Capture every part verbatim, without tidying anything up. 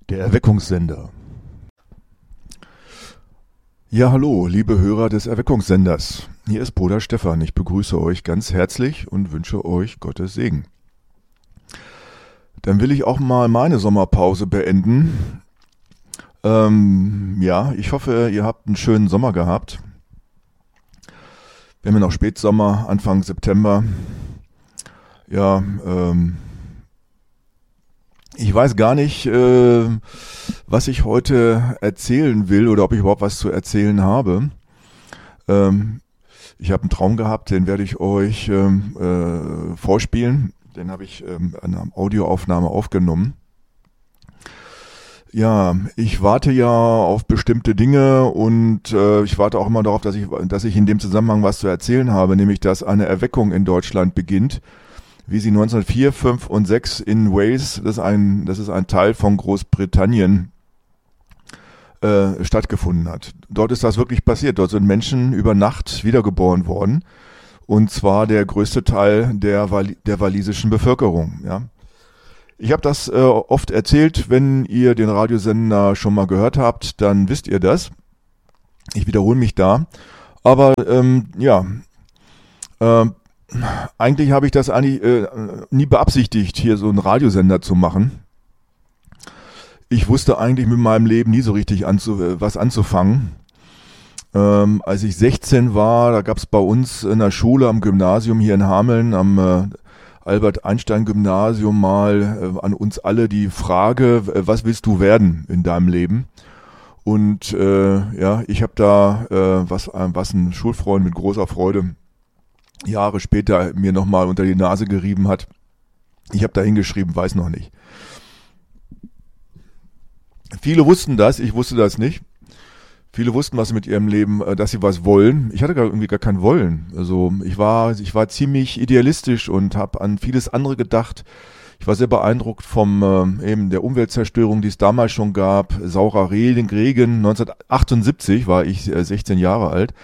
Der Erweckungssender. Ja, hallo, liebe Hörer des Erweckungssenders. Hier ist Bruder Stefan. Ich begrüße euch ganz herzlich und wünsche euch Gottes Segen. Dann will ich auch mal meine Sommerpause beenden. Ähm, ja, ich hoffe, ihr habt einen schönen Sommer gehabt. Wir haben ja noch Spätsommer, Anfang September. Ja, ähm... Ich weiß gar nicht, äh, was ich heute erzählen will oder ob ich überhaupt was zu erzählen habe. Ähm, ich habe einen Traum gehabt, den werde ich euch ähm, äh, vorspielen. Den habe ich ähm, an einer Audioaufnahme aufgenommen. Ja, ich warte ja auf bestimmte Dinge und äh, ich warte auch immer darauf, dass ich, dass ich in dem Zusammenhang was zu erzählen habe, nämlich dass eine Erweckung in Deutschland beginnt, wie sie neunzehnhundertvier, fünf und sechs in Wales, das ist ein, das ist ein Teil von Großbritannien, äh, stattgefunden hat. Dort ist das wirklich passiert. Dort sind Menschen über Nacht wiedergeboren worden. Und zwar der größte Teil der, Wal- der walisischen Bevölkerung. Ja. Ich habe das äh, oft erzählt. Wenn ihr den Radiosender schon mal gehört habt, dann wisst ihr das. Ich wiederhole mich da. Aber ähm, ja, äh, eigentlich habe ich das eigentlich äh, nie beabsichtigt, hier so einen Radiosender zu machen. Ich wusste eigentlich mit meinem Leben nie so richtig anzu, äh, was anzufangen. Ähm, als ich sechzehn war, da gab es bei uns in der Schule am Gymnasium hier in Hameln, am äh, Albert-Einstein-Gymnasium mal äh, an uns alle die Frage, äh, was willst du werden in deinem Leben? Und äh, ja, ich habe da äh, was, äh, was ein Schulfreund mit großer Freude Jahre später mir nochmal unter die Nase gerieben hat. Ich habe da hingeschrieben, weiß noch nicht. Viele wussten das, ich wusste das nicht. Viele wussten was mit ihrem Leben, dass sie was wollen. Ich hatte gar irgendwie gar kein Wollen. Also ich war, ich war ziemlich idealistisch und habe an vieles andere gedacht. Ich war sehr beeindruckt vom äh, eben der Umweltzerstörung, die es damals schon gab. Saurer Regen, neunzehnhundertachtundsiebzig war ich äh, sechzehn Jahre alt.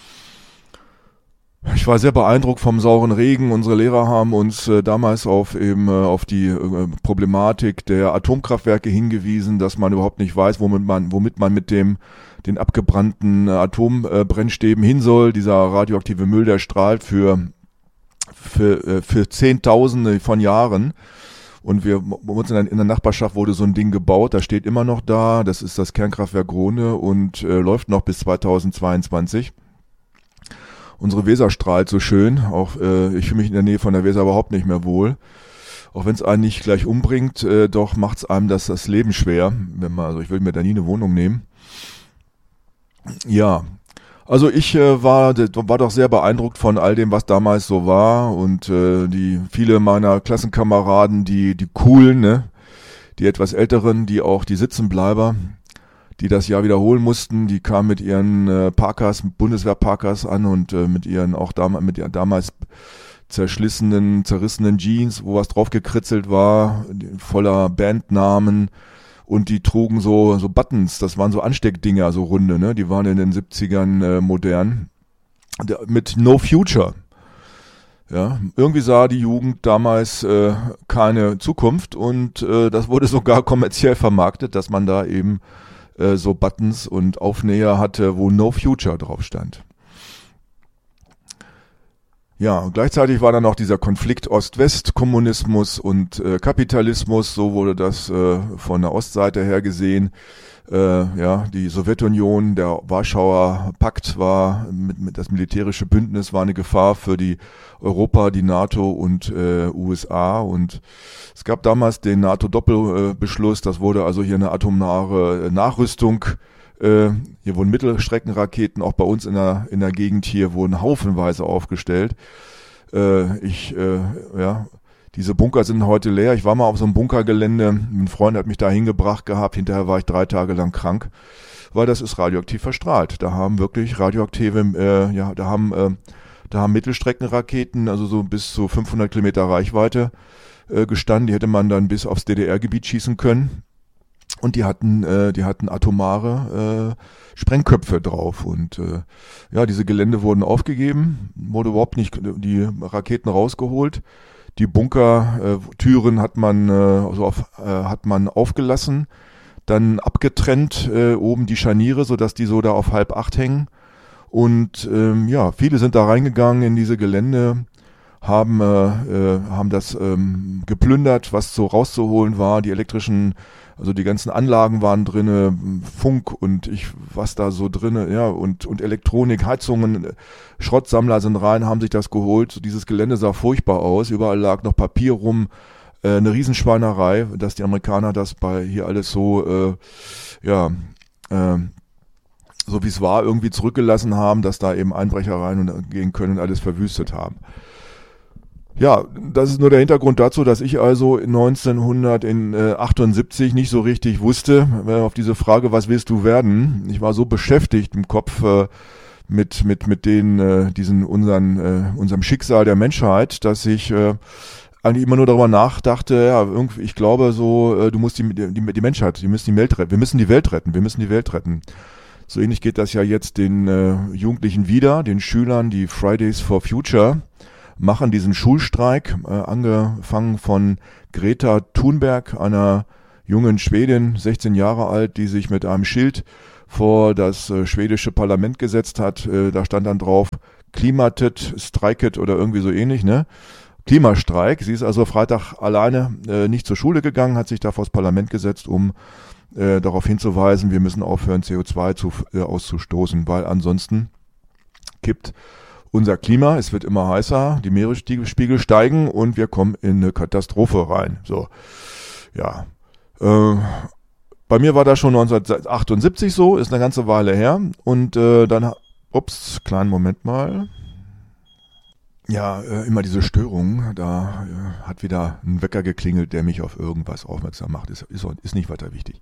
Ich war sehr beeindruckt vom sauren Regen. Unsere Lehrer haben uns äh, damals auf eben äh, auf die äh, Problematik der Atomkraftwerke hingewiesen, dass man überhaupt nicht weiß, womit man womit man mit dem den abgebrannten äh, Atombrennstäben hin soll. Dieser radioaktive Müll, der strahlt für für äh, für Zehntausende von Jahren. Und wir bei uns in der, in der Nachbarschaft wurde so ein Ding gebaut. Das steht immer noch da. Das ist das Kernkraftwerk Grohne und äh, läuft noch bis zweitausendzweiundzwanzig. Unsere Weser strahlt so schön, auch äh, ich fühle mich in der Nähe von der Weser überhaupt nicht mehr wohl. Auch wenn es einen nicht gleich umbringt, äh, doch macht es einem das, das Leben schwer. Wenn man, also ich will mir da nie eine Wohnung nehmen. Ja, also ich äh, war, war doch sehr beeindruckt von all dem, was damals so war. Und äh, die viele meiner Klassenkameraden, die, die coolen, ne, die etwas älteren, die auch die Sitzenbleiber, die das Jahr wiederholen mussten, die kamen mit ihren äh, Parkers, Bundeswehr-Parkers an und äh, mit ihren auch dam- mit ihren damals zerschlissenen, zerrissenen Jeans, wo was drauf gekritzelt war, die, voller Bandnamen und die trugen so so Buttons, das waren so Ansteckdinger, so runde, ne, die waren in den siebzigern äh, modern, der, mit No Future. Ja, irgendwie sah die Jugend damals äh, keine Zukunft und äh, das wurde sogar kommerziell vermarktet, dass man da eben so Buttons und Aufnäher hatte, wo No Future drauf stand. Ja, und gleichzeitig war dann noch dieser Konflikt Ost-West-Kommunismus und äh, Kapitalismus, so wurde das äh, von der Ostseite her gesehen. Äh, ja, die Sowjetunion, der Warschauer Pakt war, mit, mit das militärische Bündnis war eine Gefahr für die Europa, die NATO und äh, U S A und es gab damals den NATO-Doppelbeschluss, das wurde also hier eine atomare Nachrüstung. Äh, hier wurden Mittelstreckenraketen, auch bei uns in der, in der Gegend hier, wurden haufenweise aufgestellt. Äh, ich, äh, ja, diese Bunker sind heute leer. Ich war mal auf so einem Bunkergelände, ein Freund hat mich da hingebracht gehabt, hinterher war ich drei Tage lang krank, weil das ist radioaktiv verstrahlt. Da haben wirklich radioaktive, äh, ja, da haben, äh, da haben Mittelstreckenraketen, also so bis zu fünfhundert Kilometer Reichweite, äh, gestanden. Die hätte man dann bis aufs D D R-Gebiet schießen können. Und die hatten, äh, die hatten atomare äh, Sprengköpfe drauf. Und äh, ja, diese Gelände wurden aufgegeben, wurde überhaupt nicht die Raketen rausgeholt. Die Bunkertüren hat man, äh, also auf, äh, hat man aufgelassen. dann abgetrennt, äh, oben die Scharniere, sodass die so da auf halb acht hängen. Und ähm, ja, viele sind da reingegangen in diese Gelände, haben, äh, äh, haben das ähm, geplündert, was so rauszuholen war. Die elektrischen, also die ganzen Anlagen waren drinne, Funk und ich, was da so drinne, ja, und, und Elektronik, Heizungen, Schrottsammler sind rein, haben sich das geholt. Dieses Gelände sah furchtbar aus, überall lag noch Papier rum, äh, eine Riesenschweinerei, dass die Amerikaner das bei hier alles so, äh, ja, äh, so wie es war, irgendwie zurückgelassen haben, dass da eben Einbrecher rein und gehen können und alles verwüstet haben. Ja, das ist nur der Hintergrund dazu, dass ich also neunzehnhundertachtundsiebzig nicht so richtig wusste, äh, auf diese Frage, was willst du werden? Ich war so beschäftigt im Kopf äh, mit mit mit den äh, diesen unseren äh, unserem Schicksal der Menschheit, dass ich äh, eigentlich immer nur darüber nachdachte, ja, irgendwie, ich glaube so, äh, du musst die, die die Menschheit, die müssen die Welt retten, wir müssen die Welt retten, wir müssen die Welt retten. So ähnlich geht das ja jetzt den äh, Jugendlichen wieder, den Schülern, die Fridays for Future machen diesen Schulstreik, äh, angefangen von Greta Thunberg, einer jungen Schwedin, sechzehn Jahre alt, die sich mit einem Schild vor das äh, schwedische Parlament gesetzt hat. Äh, da stand dann drauf, Klimatet, Streiket oder irgendwie so ähnlich, ne? Klimastreik. Sie ist also Freitag alleine äh, nicht zur Schule gegangen, hat sich da vors Parlament gesetzt, um äh, darauf hinzuweisen, wir müssen aufhören, C O zwei zu, äh, auszustoßen, weil ansonsten kippt unser Klima, es wird immer heißer, die Meeresspiegel steigen und wir kommen in eine Katastrophe rein. So, ja. Äh, bei mir war das schon neunzehnhundertachtundsiebzig so, ist eine ganze Weile her. Und äh, dann, ups, kleinen Moment mal. Ja, äh, immer diese Störung, da äh, hat wieder ein Wecker geklingelt, der mich auf irgendwas aufmerksam macht. Ist, ist, ist nicht weiter wichtig.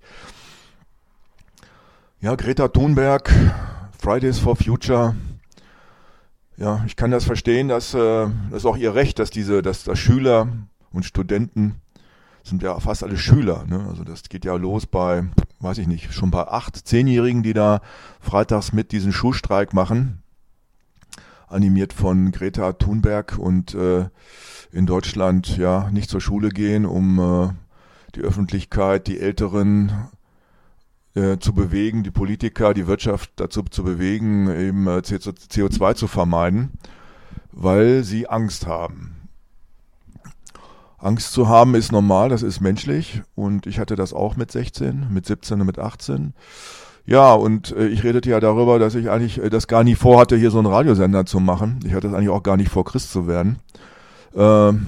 Ja, Greta Thunberg, Fridays for Future. Ja, ich kann das verstehen, dass äh, das ist auch ihr Recht, dass diese, dass, dass Schüler und Studenten sind ja fast alle Schüler, ne? Also das geht ja los bei, weiß ich nicht, schon bei acht, zehnjährigen, die da freitags mit diesen Schulstreik machen, animiert von Greta Thunberg und äh, in Deutschland ja nicht zur Schule gehen, um äh, die Öffentlichkeit, die Älteren zu bewegen, die Politiker, die Wirtschaft dazu zu bewegen, eben C O zwei zu vermeiden, weil sie Angst haben. Angst zu haben ist normal, das ist menschlich und ich hatte das auch mit sechzehn, mit siebzehn und mit achtzehn. Ja, und äh, ich redete ja darüber, dass ich eigentlich äh, das gar nie vorhatte, hier so einen Radiosender zu machen. Ich hatte das eigentlich auch gar nicht vor, Christ zu werden. Ähm,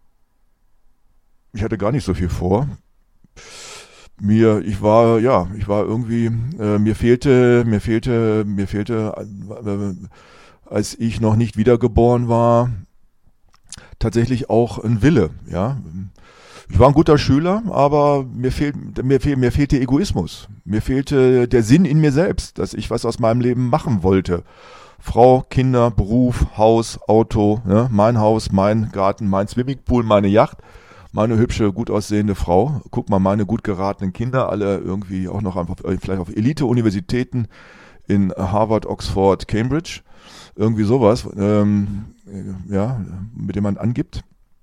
ich hatte gar nicht so viel vor. Mir, ich war, ja, ich war irgendwie, äh, mir fehlte, mir fehlte, mir fehlte, äh, als ich noch nicht wiedergeboren war, tatsächlich auch ein Wille, ja. Ich war ein guter Schüler, aber mir fehlt, mir fehlt, mir fehlte Egoismus. Mir fehlte der Sinn in mir selbst, dass ich was aus meinem Leben machen wollte. Frau, Kinder, Beruf, Haus, Auto, ne? Mein Haus, mein Garten, mein Swimmingpool, meine Yacht. Meine hübsche, gut aussehende Frau, guck mal, meine gut geratenen Kinder, alle irgendwie auch noch einfach, vielleicht auf Elite-Universitäten in Harvard, Oxford, Cambridge, irgendwie sowas, ähm, ja, mit dem man angibt.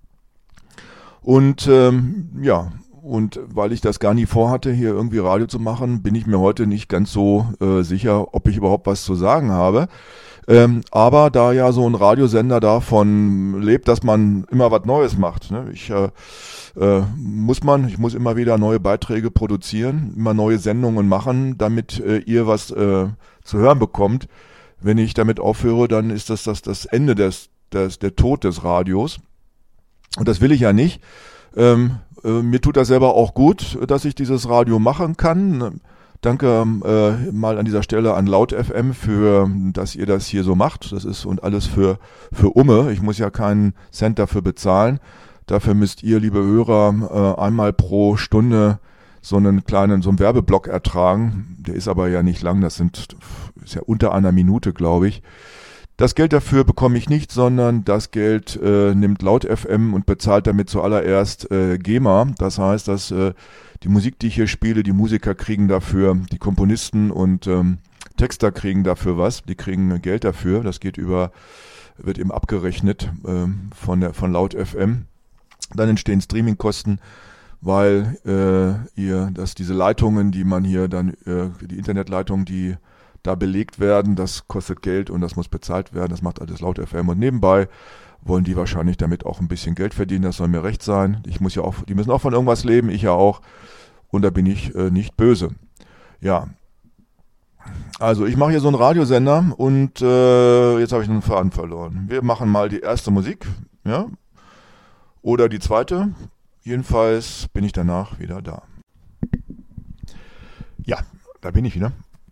Und ähm, ja, und weil ich das gar nie vorhatte, hier irgendwie Radio zu machen, bin ich mir heute nicht ganz so äh, sicher, ob ich überhaupt was zu sagen habe. Ähm, aber da ja so ein Radiosender davon lebt, dass man immer was Neues macht, ne? Ich äh, äh, muss man, ich muss immer wieder neue Beiträge produzieren, immer neue Sendungen machen, damit äh, ihr was äh, zu hören bekommt. Wenn ich damit aufhöre, dann ist das das, das Ende des, des der Tod des Radios. Und das will ich ja nicht. Ähm, äh, mir tut das selber auch gut, dass ich dieses Radio machen kann. Danke äh, mal an dieser Stelle an Laut F M für, dass ihr das hier so macht. Das ist und alles für für Umme. Ich muss ja keinen Cent dafür bezahlen. Dafür müsst ihr, liebe Hörer, äh, einmal pro Stunde so einen kleinen, so einen Werbeblock ertragen. Der ist aber ja nicht lang. Das sind ist ja unter einer Minute, glaube ich. Das Geld dafür bekomme ich nicht, sondern das Geld äh, nimmt Laut F M und bezahlt damit zuallererst äh, GEMA. Das heißt, dass äh, die Musik, die ich hier spiele, die Musiker kriegen dafür, die Komponisten und ähm, Texter kriegen dafür was. Die kriegen Geld dafür. Das geht über, wird eben abgerechnet ähm, von der von Laut F M. Dann entstehen Streamingkosten, weil äh, ihr, dass diese Leitungen, die man hier dann, äh, die Internetleitungen, die da belegt werden, das kostet Geld und das muss bezahlt werden, das macht alles Laut F M und nebenbei wollen die wahrscheinlich damit auch ein bisschen Geld verdienen, das soll mir recht sein. Ich muss ja auch, die müssen auch von irgendwas leben, ich ja auch und da bin ich äh, nicht böse. Ja, also ich mache hier so einen Radiosender und äh, jetzt habe ich einen Faden verloren. Wir machen mal die erste Musik, ja, oder die zweite. Jedenfalls bin ich danach wieder da. Ja, da bin ich wieder.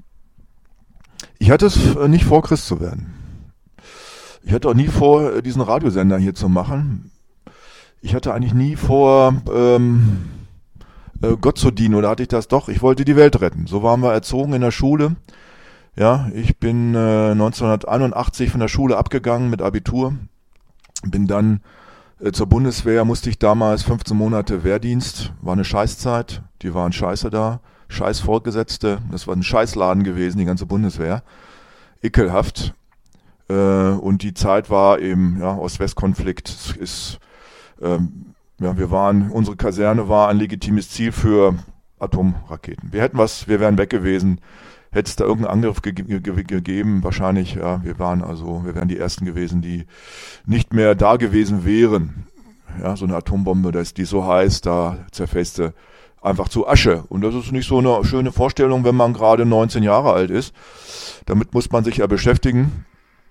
Ich hatte es nicht vor, Christ zu werden. Ich hatte auch nie vor, diesen Radiosender hier zu machen. Ich hatte eigentlich nie vor, ähm, äh, Gott zu dienen, oder hatte ich das doch? Ich wollte die Welt retten. So waren wir erzogen in der Schule. Ja, ich bin äh, neunzehnhunderteinundachtzig von der Schule abgegangen mit Abitur. Bin dann äh, zur Bundeswehr, musste ich damals fünfzehn Monate Wehrdienst. War eine Scheißzeit, die waren scheiße da. Scheiß Vorgesetzte, das war ein Scheißladen gewesen, die ganze Bundeswehr. Ekelhaft. Äh, und die Zeit war im ja, Ost-West-Konflikt. Es ist, ähm, ja, wir waren, unsere Kaserne war ein legitimes Ziel für Atomraketen. Wir hätten was, wir wären weg gewesen. Hätte es da irgendeinen Angriff ge- ge- ge- gegeben, wahrscheinlich, ja, wir waren also, wir wären die Ersten gewesen, die nicht mehr da gewesen wären. Ja, so eine Atombombe, das, die so heiß, da zerfässte einfach zu Asche. Und das ist nicht so eine schöne Vorstellung, wenn man gerade neunzehn Jahre alt ist. Damit muss man sich ja beschäftigen.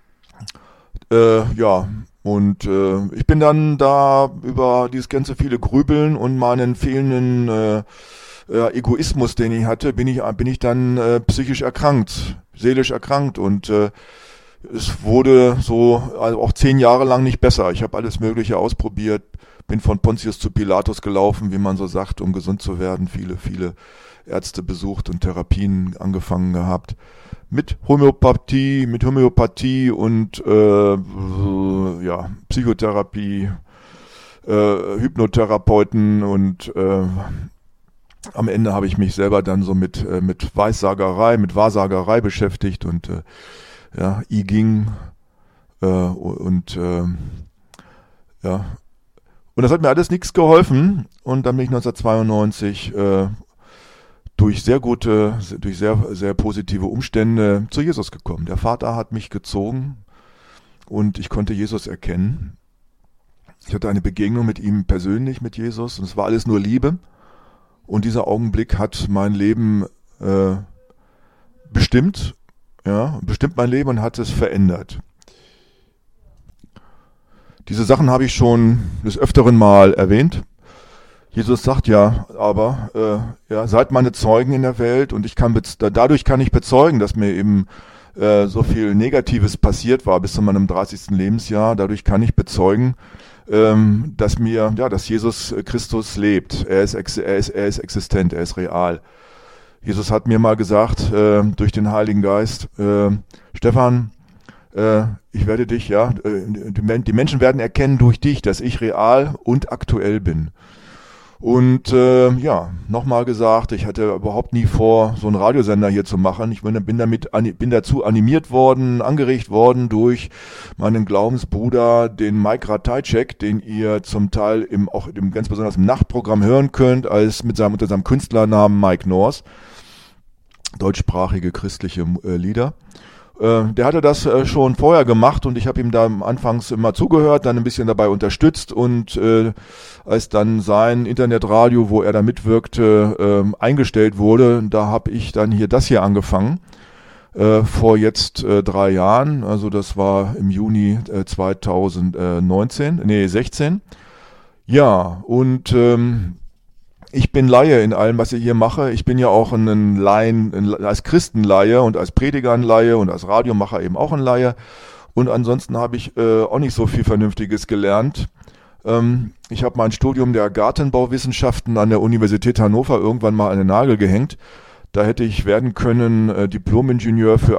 Äh, ja, und äh, ich bin dann da über dieses ganze viele Grübeln und meinen fehlenden äh, äh, Egoismus, den ich hatte, bin ich bin ich dann äh, psychisch erkrankt, seelisch erkrankt und äh, es wurde so also auch zehn Jahre lang nicht besser. Ich habe alles Mögliche ausprobiert, bin von Pontius zu Pilatus gelaufen, wie man so sagt, um gesund zu werden. Viele, viele Ärzte besucht und Therapien angefangen gehabt. Mit Homöopathie, mit Homöopathie und äh, ja, Psychotherapie, äh, Hypnotherapeuten und äh, am Ende habe ich mich selber dann so mit äh, mit Weissagerei, mit Wahrsagerei beschäftigt und äh, ja, I Ging äh, und äh, ja. Und das hat mir alles nichts geholfen und dann bin ich neunzehnhundertzweiundneunzig äh, durch sehr gute, durch sehr, sehr positive Umstände zu Jesus gekommen. Der Vater hat mich gezogen und ich konnte Jesus erkennen. Ich hatte eine Begegnung mit ihm persönlich, mit Jesus und es war alles nur Liebe und dieser Augenblick hat mein Leben äh, bestimmt, ja, bestimmt mein Leben und hat es verändert. Diese Sachen habe ich schon des Öfteren mal erwähnt. Jesus sagt ja, aber äh, ja, seid meine Zeugen in der Welt und ich kann bez- dadurch kann ich bezeugen, dass mir eben äh, so viel Negatives passiert war bis zu meinem dreißigsten Lebensjahr. Dadurch kann ich bezeugen, ähm, dass mir ja, dass Jesus Christus lebt. Er ist, ex- er ist er ist existent, er ist real. Jesus hat mir mal gesagt äh, durch den Heiligen Geist, äh, Stefan, äh, ich werde dich, ja, äh, die, die Menschen werden erkennen durch dich, dass ich real und aktuell bin. Und äh, ja, nochmal gesagt, ich hatte überhaupt nie vor, so einen Radiosender hier zu machen. Ich bin, bin damit bin dazu animiert worden, angeregt worden durch meinen Glaubensbruder, den Mike Ratajczak, den ihr zum Teil im auch im, ganz besonders im Nachtprogramm hören könnt, als mit seinem unter seinem Künstlernamen Mike North, deutschsprachige christliche äh, Lieder. Der hatte das schon vorher gemacht und ich habe ihm da anfangs immer zugehört, dann ein bisschen dabei unterstützt und äh, als dann sein Internetradio, wo er da mitwirkte, äh, eingestellt wurde, da habe ich dann hier das hier angefangen, äh, vor jetzt äh, drei Jahren, also das war im Juni äh, zweitausendneunzehn, nee sechzehn. Ja, und ähm, ich bin Laie in allem, was ich hier mache. Ich bin ja auch ein Laien, als Christenlaie und als Prediger ein Laie und als Radiomacher eben auch ein Laie. Und ansonsten habe ich äh, auch nicht so viel Vernünftiges gelernt. Ähm, ich habe mein Studium der Gartenbauwissenschaften an der Universität Hannover irgendwann mal an den Nagel gehängt. Da hätte ich werden können äh, Diplom-Ingenieur für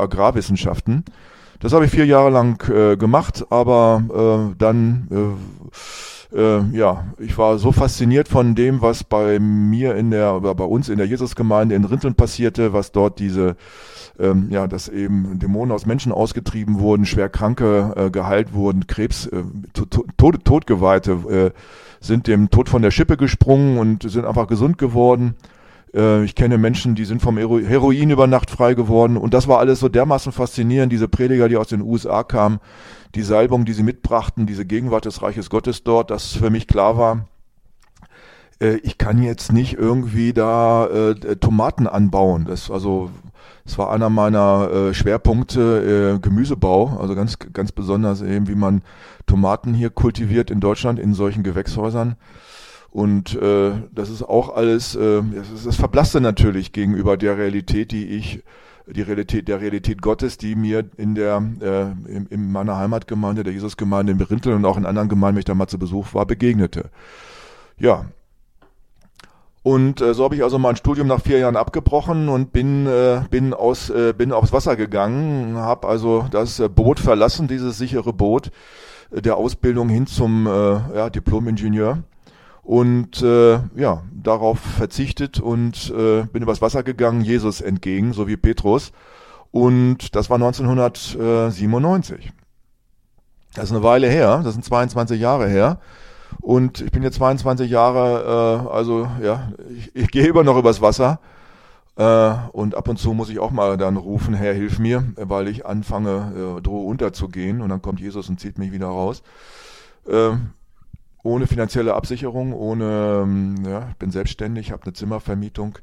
Agrarwissenschaften. Das habe ich vier Jahre lang äh, gemacht, aber äh, dann... Äh, äh, ja, ich war so fasziniert von dem, was bei mir in der, oder bei uns in der Jesusgemeinde in Rinteln passierte, was dort diese, ähm, ja, dass eben Dämonen aus Menschen ausgetrieben wurden, schwer Kranke äh, geheilt wurden, Krebs, äh, Tod, Todgeweihte äh, sind dem Tod von der Schippe gesprungen und sind einfach gesund geworden. Äh, ich kenne Menschen, die sind vom Hero- Heroin über Nacht frei geworden, und das war alles so dermaßen faszinierend, diese Prediger, die aus den U S A kamen, die Salbung, die sie mitbrachten, diese Gegenwart des Reiches Gottes dort, dass für mich klar war, äh, ich kann jetzt nicht irgendwie da äh, Tomaten anbauen. Das also, das war einer meiner äh, Schwerpunkte, äh, Gemüsebau, also ganz ganz besonders eben, wie man Tomaten hier kultiviert in Deutschland in solchen Gewächshäusern. Und äh, das ist auch alles, äh, das, das verblasste natürlich gegenüber der Realität, die ich die Realität der Realität Gottes, die mir in der äh, in, in meiner Heimatgemeinde, der Jesusgemeinde in Berinteln und auch in anderen Gemeinden, wenn ich da mal zu Besuch war, begegnete. Ja. Und äh, so habe ich also mein Studium nach vier Jahren abgebrochen und bin äh, bin aus äh, bin aufs Wasser gegangen, habe also das äh, Boot verlassen, dieses sichere Boot äh, der Ausbildung hin zum äh, ja, Diplom-Ingenieur. Und äh, ja, darauf verzichtet und äh, bin übers Wasser gegangen, Jesus entgegen, so wie Petrus. Und das war neunzehnhundertsiebenundneunzig. Das ist eine Weile her, das sind zweiundzwanzig Jahre her. Und ich bin jetzt zweiundzwanzig Jahre, äh, also ja, ich, ich gehe immer noch übers Wasser. Äh, und ab und zu muss ich auch mal dann rufen, Herr, hilf mir, weil ich anfange, äh, drohe unterzugehen. Und dann kommt Jesus und zieht mich wieder raus. Äh, Ohne finanzielle Absicherung, ohne, ja, ich bin selbstständig, habe eine Zimmervermietung,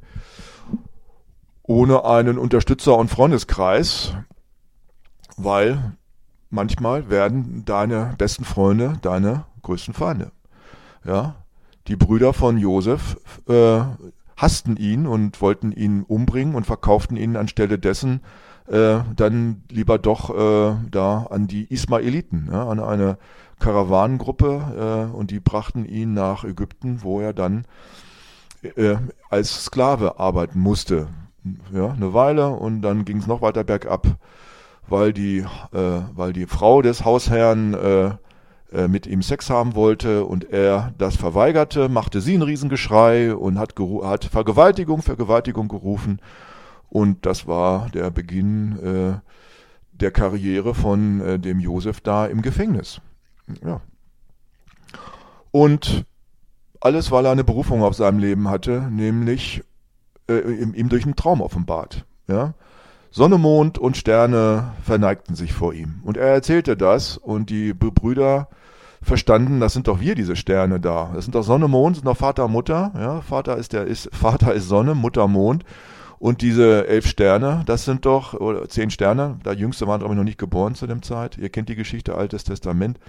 ohne einen Unterstützer und Freundeskreis, weil manchmal werden deine besten Freunde deine größten Feinde. Ja, die Brüder von Josef äh, hassten ihn und wollten ihn umbringen und verkauften ihn anstelle dessen äh, dann lieber doch äh, da an die Ismaeliten, ja, an eine Karawanengruppe, äh, und die brachten ihn nach Ägypten, wo er dann äh, als Sklave arbeiten musste. Ja, eine Weile, und dann ging es noch weiter bergab, weil die, äh, weil die Frau des Hausherrn äh, äh, mit ihm Sex haben wollte und er das verweigerte, machte sie ein Riesengeschrei und hat, geru- hat Vergewaltigung, Vergewaltigung gerufen. Und das war der Beginn äh, der Karriere von äh, dem Josef da im Gefängnis. Ja. Und alles, weil er eine Berufung auf seinem Leben hatte, nämlich äh, ihm, ihm durch einen Traum offenbart. Ja? Sonne, Mond und Sterne verneigten sich vor ihm. Und er erzählte das, und die Brüder verstanden, das sind doch wir, diese Sterne da. Das sind doch Sonne, Mond, sind doch Vater, Mutter. Ja? Vater ist der ist Vater ist Sonne, Mutter Mond. Und diese elf Sterne, das sind doch, oder zehn Sterne, der Jüngste war glaube ich noch nicht geboren zu dem Zeit. Ihr kennt die Geschichte, Altes Testament.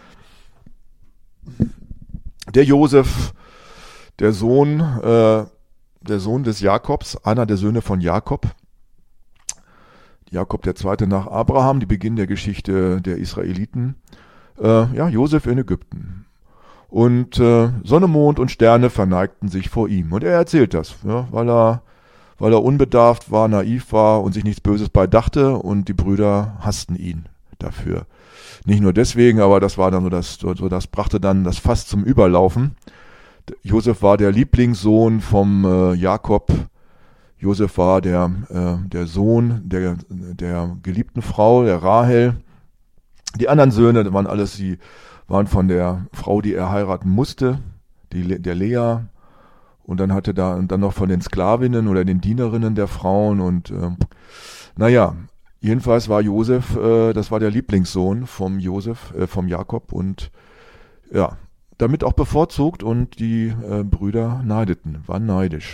Der Josef, der Sohn, äh, der Sohn des Jakobs, einer der Söhne von Jakob. Jakob der Zweite nach Abraham, die Beginn der Geschichte der Israeliten. Äh, ja, Josef in Ägypten. Und äh, Sonne, Mond und Sterne verneigten sich vor ihm. Und er erzählt das, ja, weil er weil er unbedarft war, naiv war und sich nichts Böses bei dachte, und die Brüder hassten ihn dafür. Nicht nur deswegen, aber das war dann so das, so das brachte dann das Fass zum Überlaufen. Josef war der Lieblingssohn vom äh, Jakob. Josef war der äh, der Sohn der der geliebten Frau, der Rahel. Die anderen Söhne, das waren alles die waren von der Frau, die er heiraten musste, die der Lea. Und dann hatte da und dann noch von den Sklavinnen oder den Dienerinnen der Frauen. Und äh, naja, jedenfalls war Josef, äh, das war der Lieblingssohn vom Josef, äh, vom Jakob, und ja, damit auch bevorzugt, und die äh, Brüder neideten, waren neidisch.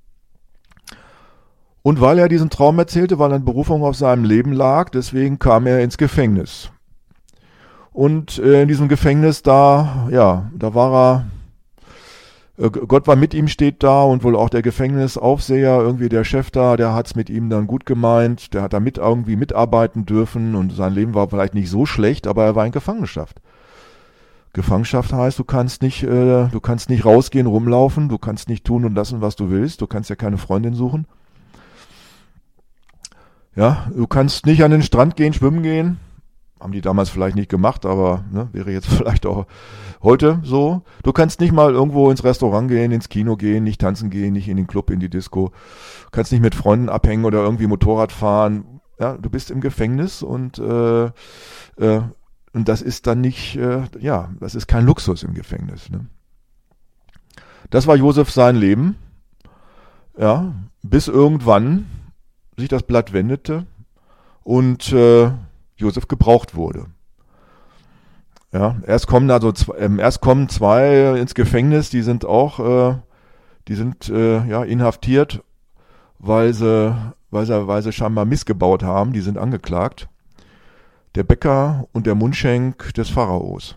Und weil er diesen Traum erzählte, weil eine Berufung auf seinem Leben lag, deswegen kam er ins Gefängnis. Und äh, in diesem Gefängnis da, ja, da war er, Gott war mit ihm, steht da, und wohl auch der Gefängnisaufseher, irgendwie der Chef da, der hat's mit ihm dann gut gemeint, der hat da mit irgendwie mitarbeiten dürfen, und sein Leben war vielleicht nicht so schlecht, aber er war in Gefangenschaft. Gefangenschaft heißt, du kannst nicht, äh, du kannst nicht rausgehen, rumlaufen, du kannst nicht tun und lassen, was du willst, du kannst ja keine Freundin suchen. Ja, du kannst nicht an den Strand gehen, schwimmen gehen, Haben die damals vielleicht nicht gemacht, aber ne, wäre jetzt vielleicht auch heute so. Du kannst nicht mal irgendwo ins Restaurant gehen, ins Kino gehen, nicht tanzen gehen, nicht in den Club, in die Disco. Kannst nicht mit Freunden abhängen oder irgendwie Motorrad fahren. Ja, du bist im Gefängnis und äh, äh, und das ist dann nicht, äh, ja, das ist kein Luxus im Gefängnis. Ne? Das war Josef sein Leben. Ja, bis irgendwann sich das Blatt wendete und äh, Josef gebraucht wurde. Ja, erst kommen also zwei, ähm, erst kommen zwei ins Gefängnis, die sind auch, äh, die sind äh, ja inhaftiert, weil sie, weil sie, weil sie scheinbar missgebaut haben. Die sind angeklagt. Der Bäcker und der Mundschenk des Pharaos.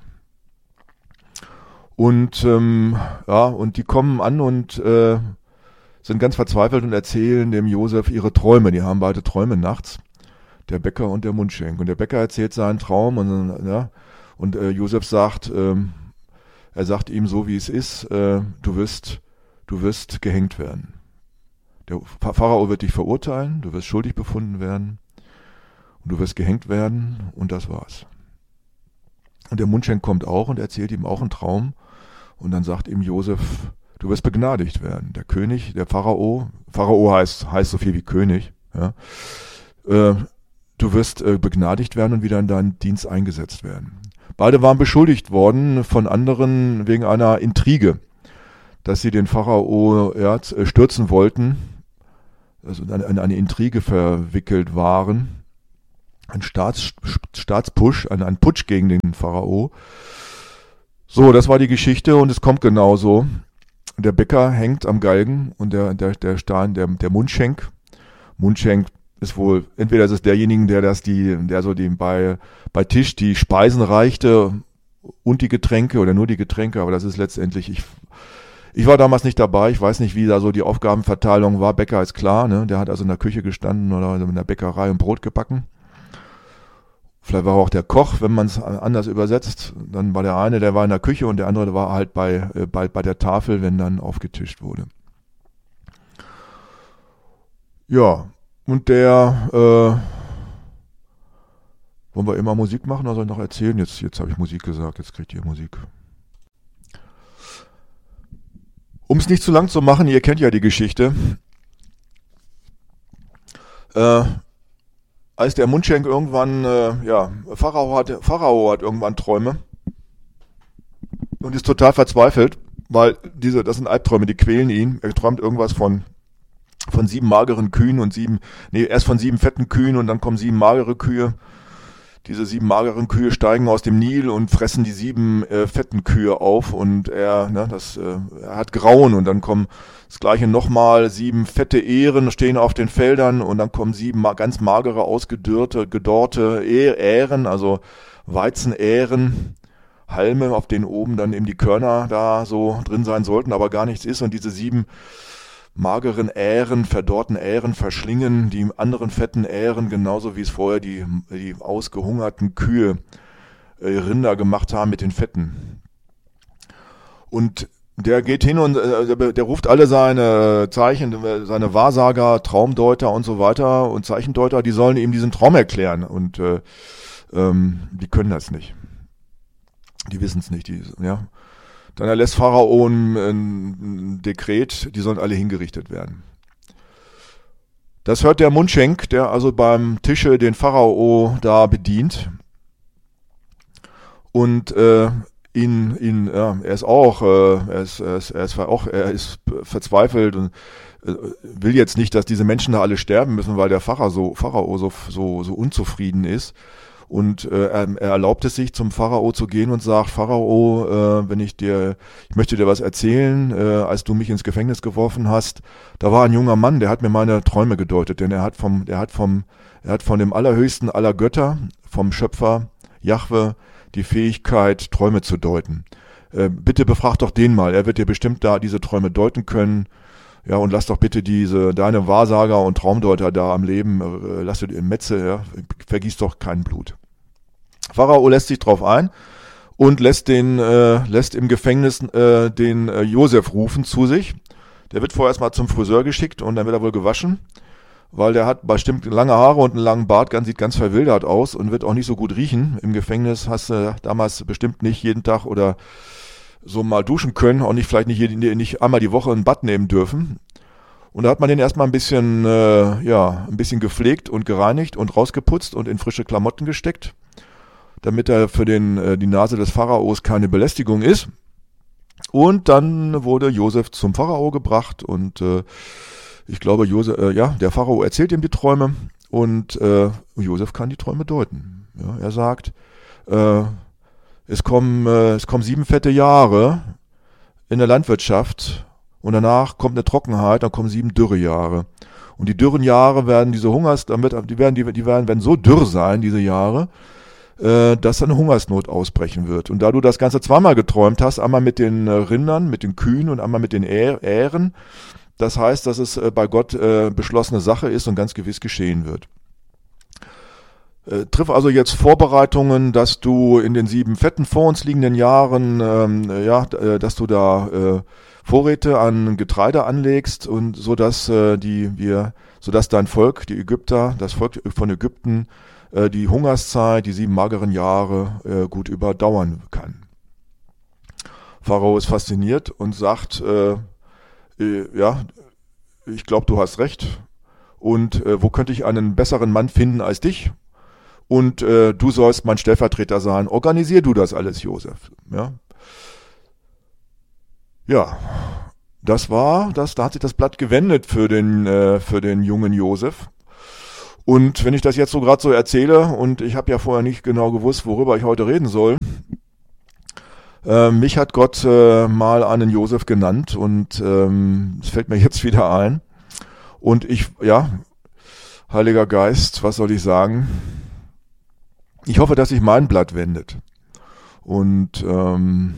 Und ähm, ja, und die kommen an und äh, sind ganz verzweifelt und erzählen dem Josef ihre Träume. Die haben beide Träume nachts. Der Bäcker und der Mundschenk. Und der Bäcker erzählt seinen Traum und, ja, und äh, Josef sagt, ähm, er sagt ihm so, wie es ist, äh, du wirst, du wirst gehängt werden. Der Pharao wird dich verurteilen, du wirst schuldig befunden werden und du wirst gehängt werden und das war's. Und der Mundschenk kommt auch und erzählt ihm auch einen Traum und dann sagt ihm Josef, du wirst begnadigt werden. Der König, der Pharao, Pharao heißt, heißt so viel wie König, ja, äh, du wirst äh, begnadigt werden und wieder in deinen Dienst eingesetzt werden. Beide waren beschuldigt worden von anderen wegen einer Intrige, dass sie den Pharao ja, stürzen wollten, also in eine, in eine Intrige verwickelt waren, ein Staats, Staatspush, ein, ein Putsch gegen den Pharao. So, das war die Geschichte und es kommt genauso. Der Bäcker hängt am Galgen und der, der, der Stein, der, der Mundschenk, Mundschenk ist wohl, entweder ist es derjenige, der das die, der so die bei, bei Tisch die Speisen reichte und die Getränke oder nur die Getränke, aber das ist letztendlich, ich, ich war damals nicht dabei, ich weiß nicht, wie da so die Aufgabenverteilung war. Bäcker ist klar, ne, der hat also in der Küche gestanden oder in der Bäckerei und Brot gebacken. Vielleicht war auch der Koch, wenn man es anders übersetzt, dann war der eine, der war in der Küche und der andere war halt bei, äh, bei, bei der Tafel, wenn dann aufgetischt wurde. Ja. Und der, äh, wollen wir immer Musik machen oder soll ich noch erzählen? Jetzt, jetzt habe ich Musik gesagt, jetzt kriegt ihr Musik. Um es nicht zu lang zu machen, ihr kennt ja die Geschichte. Äh, als der Mundschenk irgendwann, äh, ja, Pharao hat, Pharao hat irgendwann Träume und ist total verzweifelt, weil diese, das sind Albträume, die quälen ihn. Er träumt irgendwas von von sieben mageren Kühen und sieben, nee, erst von sieben fetten Kühen und dann kommen sieben magere Kühe. Diese sieben mageren Kühe steigen aus dem Nil und fressen die sieben äh, fetten Kühe auf und er, ne, das, äh, er hat Grauen und dann kommen das gleiche nochmal, sieben fette Ähren stehen auf den Feldern und dann kommen sieben ma- ganz magere, ausgedörrte, gedorrte Ähren, also Weizenähren, Halme, auf denen oben dann eben die Körner da so drin sein sollten, aber gar nichts ist und diese sieben mageren Ähren, verdorrten Ähren verschlingen die anderen fetten Ähren, genauso wie es vorher die, die ausgehungerten Kühe, äh, Rinder gemacht haben mit den Fetten. Und der geht hin und äh, der, der ruft alle seine Zeichen, seine Wahrsager, Traumdeuter und so weiter und Zeichendeuter, die sollen ihm diesen Traum erklären und äh, ähm, die können das nicht. Die wissen es nicht, die, ja. Dann erlässt Pharao ein, ein Dekret, die sollen alle hingerichtet werden. Das hört der Mundschenk, der also beim Tische den Pharao da bedient. Und äh, ihn, ihn, ja, er ist auch, äh, er ist, er ist, er ist auch, er ist verzweifelt und äh, will jetzt nicht, dass diese Menschen da alle sterben müssen, weil der Pharao so, Pharao so, so, so unzufrieden ist. Und äh, er, er erlaubt es sich, zum Pharao zu gehen und sagt, Pharao, äh, wenn ich dir, ich möchte dir was erzählen, äh, als du mich ins Gefängnis geworfen hast, da war ein junger Mann, der hat mir meine Träume gedeutet, denn er hat vom, er hat vom, er hat von dem allerhöchsten aller Götter, vom Schöpfer Jahwe, die Fähigkeit, Träume zu deuten. Äh, bitte befrag doch den mal, er wird dir bestimmt da diese Träume deuten können. Ja, und lass doch bitte diese, deine Wahrsager und Traumdeuter da am Leben, äh, lass du in Metze, ja, vergieß doch kein Blut. Pharao lässt sich drauf ein und lässt den, äh, lässt im Gefängnis äh, den äh, Josef rufen zu sich. Der wird vorerst mal zum Friseur geschickt und dann wird er wohl gewaschen. weil der hat bestimmt lange Haare und einen langen Bart, ganz, sieht ganz verwildert aus und wird auch nicht so gut riechen. Im Gefängnis hast du damals bestimmt nicht jeden Tag oder so mal duschen können, auch nicht vielleicht nicht, jeden, nicht einmal die Woche ein Bad nehmen dürfen. Und da hat man den erstmal ein bisschen, äh, ja, ein bisschen gepflegt und gereinigt und rausgeputzt und in frische Klamotten gesteckt, damit er für den, äh, die Nase des Pharaos keine Belästigung ist. Und dann wurde Josef zum Pharao gebracht und äh, ich glaube, Josef, äh, ja, der Pharao erzählt ihm die Träume und äh, Josef kann die Träume deuten. Ja, er sagt, äh, es kommen, äh, es kommen sieben fette Jahre in der Landwirtschaft und danach kommt eine Trockenheit, dann kommen sieben Dürrejahre. Und die dürren Jahre werden diese Hungers, damit, die werden, die, die werden, werden so dürr sein, diese Jahre, äh, dass eine Hungersnot ausbrechen wird. Und da du das Ganze zweimal geträumt hast, einmal mit den äh, Rindern, mit den Kühen und einmal mit den Ähren, das heißt, dass es bei Gott äh, beschlossene Sache ist und ganz gewiss geschehen wird. Äh, triff also jetzt Vorbereitungen, dass du in den sieben fetten vor uns liegenden Jahren, ähm, ja, äh, dass du da äh, Vorräte an Getreide anlegst und so dass äh, die wir, so dass dein Volk, die Ägypter, das Volk von Ägypten, äh, die Hungerszeit, die sieben mageren Jahre äh, gut überdauern kann. Pharao ist fasziniert und sagt, äh, ja, ich glaube, du hast recht. Und äh, wo könnte ich einen besseren Mann finden als dich? Und äh, du sollst mein Stellvertreter sein. Organisier du das alles, Josef. Ja, ja, das war, das, da hat sich das Blatt gewendet für den, äh, für den jungen Josef. Und wenn ich das jetzt so gerade so erzähle, und ich habe ja vorher nicht genau gewusst, worüber ich heute reden soll, Äh, mich hat Gott äh, mal einen Josef genannt und ähm, es fällt mir jetzt wieder ein. Und ich, ja, Heiliger Geist, was soll ich sagen? Ich hoffe, dass sich mein Blatt wendet. Und ähm,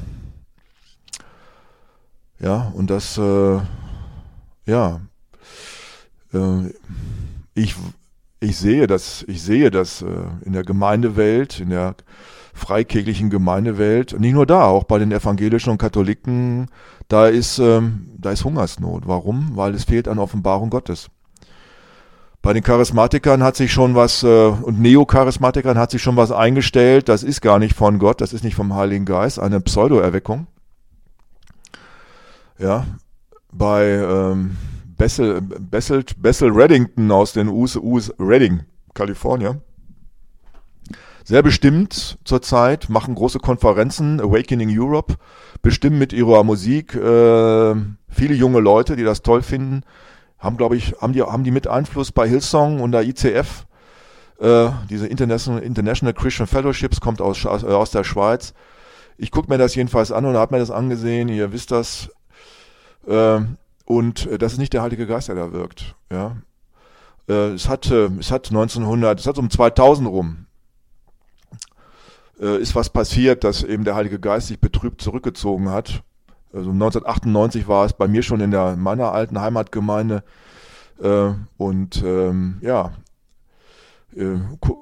ja, und das, äh, ja, äh, ich, ich sehe das, ich sehe das äh, in der Gemeindewelt, in der freikirchlichen Gemeindewelt, und nicht nur da, auch bei den Evangelischen und Katholiken, da ist, ähm, da ist Hungersnot. Warum? Weil es fehlt an Offenbarung Gottes. Bei den Charismatikern hat sich schon was, äh, und Neocharismatikern hat sich schon was eingestellt, das ist gar nicht von Gott, das ist nicht vom Heiligen Geist, eine Pseudo-Erweckung. Ja, bei ähm, Bessel, Bessel, Bessel Reddington aus den U S A, Redding, Kalifornien, sehr bestimmt zurzeit, machen große Konferenzen, Awakening Europe, bestimmen mit ihrer Musik äh, viele junge Leute, die das toll finden, haben, glaube ich, haben die, haben die mit Einfluss bei Hillsong und der I C F, äh, diese International, International Christian Fellowships, kommt aus, aus, aus der Schweiz. Ich gucke mir das jedenfalls an und habe mir das angesehen, ihr wisst das, äh, und das ist nicht der Heilige Geist, der da wirkt. Ja, äh, es hat, äh, es hat neunzehnhundert, es hat um zweitausend rum, ist was passiert, dass eben der Heilige Geist sich betrübt zurückgezogen hat. Also neunzehnhundertachtundneunzig war es bei mir schon in der meiner alten Heimatgemeinde äh, und ähm, ja, äh,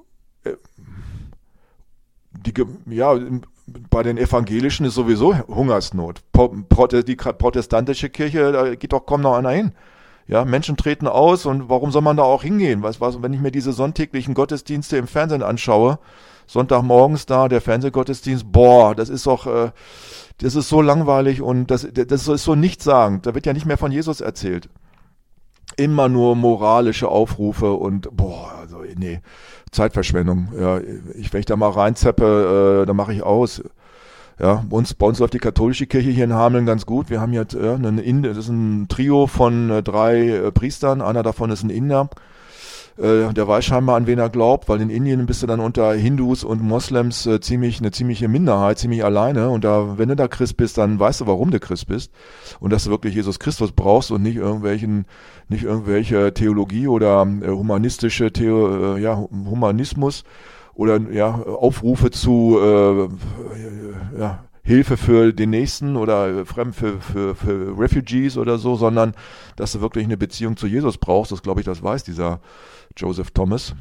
die, ja, bei den Evangelischen ist sowieso Hungersnot. Die protestantische Kirche, da geht doch kaum noch einer hin. Ja, Menschen treten aus und warum soll man da auch hingehen? Was, was, wenn ich mir diese sonntäglichen Gottesdienste im Fernsehen anschaue, Sonntagmorgens da, der Fernsehgottesdienst, boah, das ist doch, äh, das ist so langweilig und das, das ist so nichtssagend. Da wird ja nicht mehr von Jesus erzählt. Immer nur moralische Aufrufe und, boah, also, nee, Zeitverschwendung. Ja, ich, wenn ich da mal reinzeppe, äh, dann mache ich aus. Ja, bei uns, bei uns läuft die katholische Kirche hier in Hameln ganz gut. Wir haben jetzt äh, einen, das ist ein Trio von äh, drei äh, Priestern. Einer davon ist ein Inder. Äh, der weiß scheinbar, an wen er glaubt, weil in Indien bist du dann unter Hindus und Moslems äh, ziemlich eine ziemliche Minderheit, ziemlich alleine. Und da, wenn du da Christ bist, dann weißt du, warum du Christ bist und dass du wirklich Jesus Christus brauchst und nicht irgendwelchen, nicht irgendwelche Theologie oder äh, humanistische Theo, äh, ja Humanismus oder ja Aufrufe zu äh, ja, Hilfe für den Nächsten oder Fremd für, für, für Refugees oder so, sondern dass du wirklich eine Beziehung zu Jesus brauchst. Das glaube ich, das weiß dieser Joseph Thomas.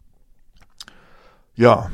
Ja.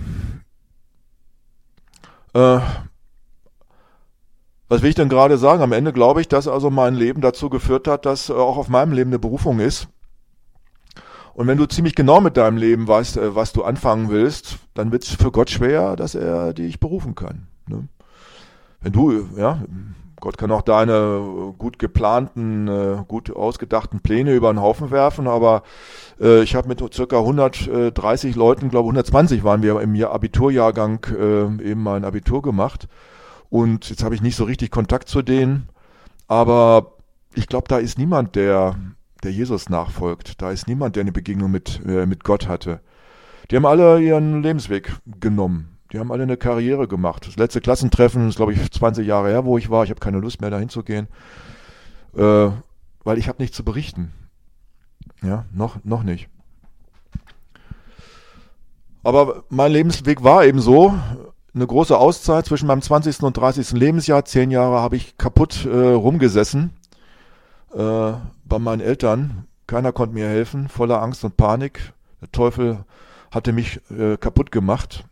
Äh, was will ich denn gerade sagen? Am Ende glaube ich, dass also mein Leben dazu geführt hat, dass auch auf meinem Leben eine Berufung ist. Und wenn du ziemlich genau mit deinem Leben weißt, äh, was du anfangen willst, dann wird es für Gott schwer, dass er dich berufen kann. Ne? Wenn du, ja, Gott kann auch deine gut geplanten, äh, gut ausgedachten Pläne über den Haufen werfen, aber äh, ich habe mit circa hundertdreißig Leuten, glaube hundertzwanzig waren wir im Jahr Abiturjahrgang, äh, eben mein Abitur gemacht. Und jetzt habe ich nicht so richtig Kontakt zu denen, aber ich glaube, da ist niemand, der, der Jesus nachfolgt. Da ist niemand, der eine Begegnung mit, äh, mit Gott hatte. Die haben alle ihren Lebensweg genommen. Die haben alle eine Karriere gemacht. Das letzte Klassentreffen ist, glaube ich, zwanzig Jahre her, wo ich war. Ich habe keine Lust mehr, dahin zu gehen, äh, weil ich habe nichts zu berichten. Ja, noch, noch nicht. Aber mein Lebensweg war eben so, eine große Auszeit zwischen meinem zwanzigsten und dreißigsten Lebensjahr. Zehn Jahre habe ich kaputt äh, rumgesessen äh, bei meinen Eltern. Keiner konnte mir helfen, voller Angst und Panik. Der Teufel hatte mich äh, kaputt gemacht.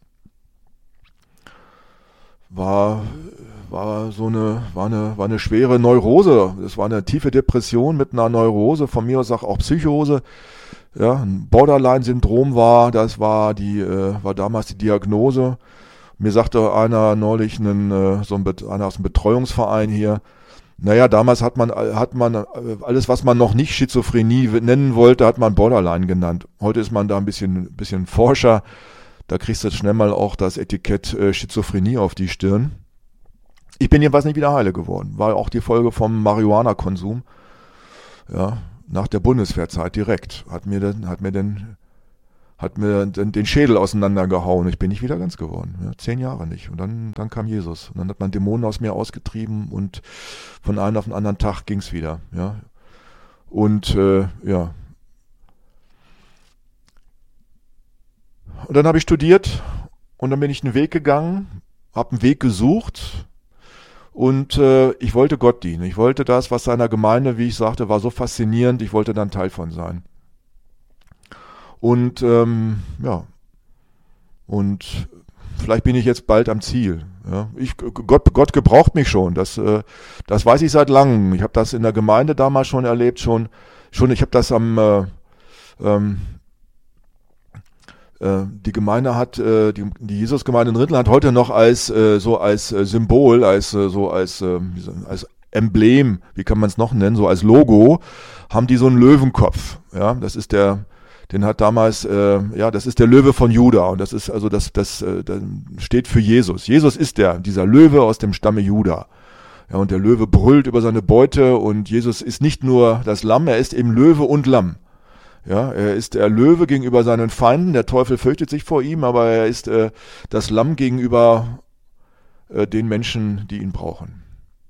War, war so eine, war eine, war eine schwere Neurose. Das war eine tiefe Depression mit einer Neurose, von mir aus auch Psychose. Ja, ein Borderline-Syndrom war, das war die, äh, war damals die Diagnose. Mir sagte einer neulich, einen, äh, so ein Bet- einer aus dem Betreuungsverein hier, naja, damals hat man, hat man äh, alles, was man noch nicht Schizophrenie nennen wollte, hat man Borderline genannt. Heute ist man da ein bisschen, bisschen forscher. Da kriegst du schnell mal auch das Etikett äh, Schizophrenie auf die Stirn. Ich bin jedenfalls nicht wieder heile geworden. War auch die Folge vom Marihuana-Konsum. Ja, nach der Bundeswehrzeit direkt. Hat mir den, hat mir den, hat mir den, den Schädel auseinandergehauen. Ich bin nicht wieder ganz geworden. Ja, zehn Jahre nicht. Und dann, dann kam Jesus. Und dann hat man Dämonen aus mir ausgetrieben und von einem auf den anderen Tag ging's wieder. Ja. Und äh, ja. Und dann habe ich studiert und dann bin ich einen Weg gegangen, habe einen Weg gesucht und äh, ich wollte Gott dienen. Ich wollte das, was seiner Gemeinde, wie ich sagte, war so faszinierend, ich wollte dann Teil von sein. Und ähm, ja, und vielleicht bin ich jetzt bald am Ziel. Ja. Ich, Gott, Gott gebraucht mich schon, das, äh, das weiß ich seit langem. Ich habe das in der Gemeinde damals schon erlebt, schon, schon ich habe das am... Äh, ähm, Die Gemeinde hat, die, die Jesusgemeinde in Rinteln hat heute noch als so als Symbol, als so als als Emblem, wie kann man es noch nennen, so als Logo, haben die so einen Löwenkopf. Ja, das ist der, den hat damals, äh, ja, das ist der Löwe von Juda und das ist also das, das, das steht für Jesus. Jesus ist der, dieser Löwe aus dem Stamme Juda. Ja, und der Löwe brüllt über seine Beute und Jesus ist nicht nur das Lamm, er ist eben Löwe und Lamm. Ja, er ist der Löwe gegenüber seinen Feinden, der Teufel fürchtet sich vor ihm, aber er ist äh, das Lamm gegenüber äh, den Menschen, die ihn brauchen.